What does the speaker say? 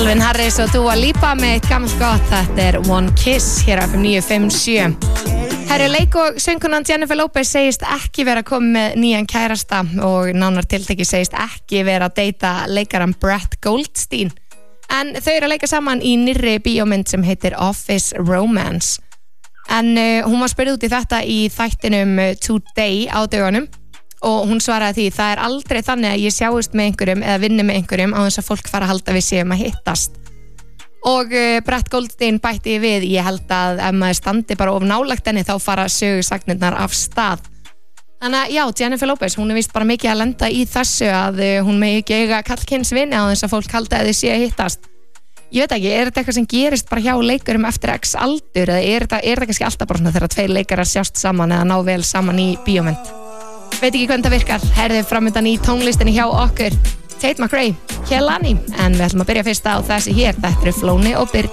Calvin Harris og Dua Lipa með eitt gammalt gott. Þetta One Kiss hér á FM 957. Herri, leik- og söngkonan Jennifer Lopez segist ekki vera komið með nýjan kærasta og nánar tiltekið segist ekki vera að deyta leikaran Brett Goldstein. En þau eru að leika saman í nýrri bíómynd sem heitir Office Romance. En hún var spurð út í þetta í þættinum Today á dögunum og hún svaraði því það aldrei þannig að ég sjáist með einhverjum eða vinni með einhverjum á þess að fólk fara að halda við séum að hittast. Og Brett Goldstein bætti við, ég held að ef maður standi bara of nálagt henni þá fara sögusagnirnar af stað. Þannig að já, Jennifer Lopez, hún víst bara mikið að lenda í þessu að hún megi ekki eiga kallkynsvinni á þess að fólk halda að þið sé að hittast. Ég veit ekki, þetta eitthvað sem gerist bara hjá leikurum eftir x aldur eða þetta kannski alltaf bara svona þegar tveir leikarar sjást saman eða ná vel saman í bíómynd? Veit ekki hvernig það virkar, herðið framöndan í tónlistinni hjá okkur Tate McRae, Kehlani, en við ætlum að byrja fyrst á þessi hér, þetta Flóni og Birna.